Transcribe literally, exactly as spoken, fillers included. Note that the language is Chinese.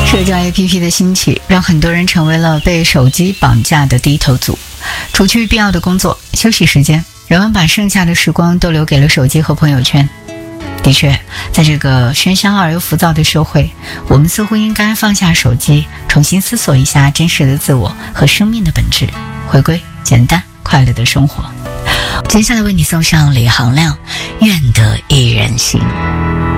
社交 A P P 的兴起，让很多人成为了被手机绑架的低头族。除去必要的工作、休息时间，人们把剩下的时光都留给了手机和朋友圈。的确，在这个喧嚣而又浮躁的社会，我们似乎应该放下手机，重新思索一下真实的自我和生命的本质，回归简单快乐的生活。接下来为你送上李行亮《愿得一人心》。